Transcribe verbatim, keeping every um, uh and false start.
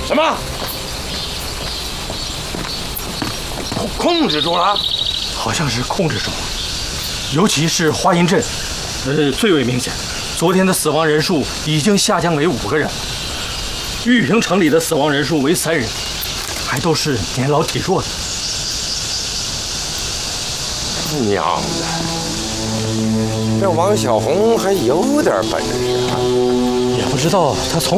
什么？控控制住了？ 好像是控制住了，尤其是花阴镇，呃，最为明显。昨天的死亡人数已经下降为五个人了。玉平城里的死亡人数为三人，还都是年老体弱的。 娘的，这王小红还有点本事啊！ 也不知道他从